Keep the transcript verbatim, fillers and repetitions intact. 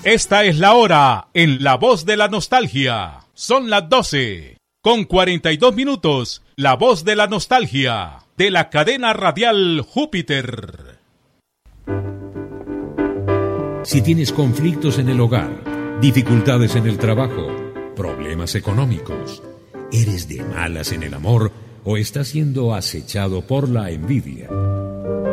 Esta es la hora en La Voz de la Nostalgia. Son las doce, con cuarenta y dos minutos. La Voz de la Nostalgia, de la cadena radial Júpiter. Si tienes conflictos en el hogar, dificultades en el trabajo, problemas económicos, eres de malas en el amor o estás siendo acechado por la envidia,